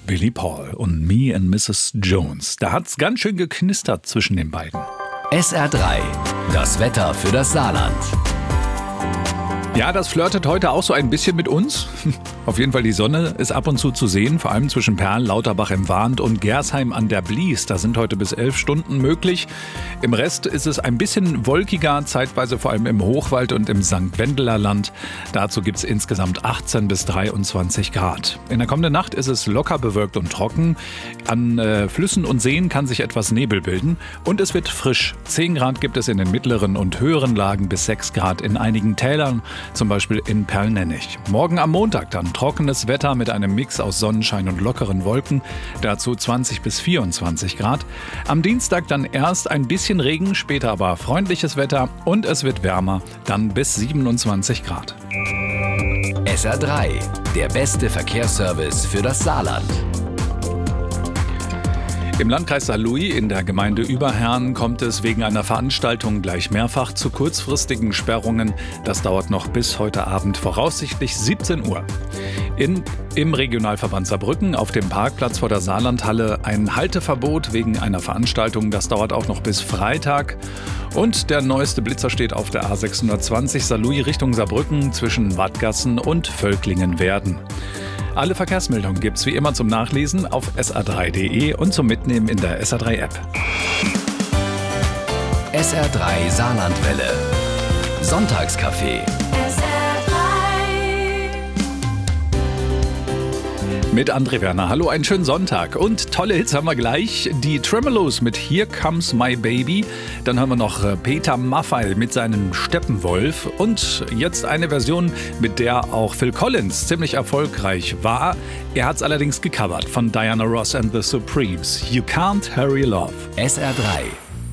Billy Paul und Me and Mrs. Jones. Da hat's ganz schön geknistert zwischen den beiden. SR3, das Wetter für das Saarland. Ja, das flirtet heute auch so ein bisschen mit uns. Auf jeden Fall, die Sonne ist ab und zu sehen, vor allem zwischen Perl, Lauterbach im Warnt und Gersheim an der Blies. Da sind heute bis 11 Stunden möglich. Im Rest ist es ein bisschen wolkiger, zeitweise vor allem im Hochwald und im St. Wendeler Land. Dazu gibt es insgesamt 18 bis 23 Grad. In der kommenden Nacht ist es locker bewölkt und trocken. An Flüssen und Seen kann sich etwas Nebel bilden und es wird frisch. 10 Grad gibt es in den mittleren und höheren Lagen bis 6 Grad in einigen Tälern, zum Beispiel in Perlnennich. Morgen am Montag dann trockenes Wetter mit einem Mix aus Sonnenschein und lockeren Wolken, dazu 20 bis 24 Grad. Am Dienstag dann erst ein bisschen Regen, später aber freundliches Wetter und es wird wärmer, dann bis 27 Grad. SR3, der beste Verkehrsservice für das Saarland. Im Landkreis Saarlouis in der Gemeinde Überherrn kommt es wegen einer Veranstaltung gleich mehrfach zu kurzfristigen Sperrungen. Das dauert noch bis heute Abend, voraussichtlich 17 Uhr. Im Regionalverband Saarbrücken auf dem Parkplatz vor der Saarlandhalle ein Halteverbot wegen einer Veranstaltung. Das dauert auch noch bis Freitag. Und der neueste Blitzer steht auf der A620 Saarlouis Richtung Saarbrücken zwischen Wadgassen und Völklingen-Werden. Alle Verkehrsmeldungen gibt's wie immer zum Nachlesen auf sr3.de und zum Mitnehmen in der SR3-App. SR3 Saarlandwelle. Sonntagscafé. Mit André Werner. Hallo, einen schönen Sonntag. Und tolle Hits haben wir gleich. Die Tremolos mit Here Comes My Baby. Dann hören wir noch Peter Maffay mit seinem Steppenwolf. Und jetzt eine Version, mit der auch Phil Collins ziemlich erfolgreich war. Er hat es allerdings gecovert von Diana Ross and the Supremes. You Can't Hurry Love. SR3.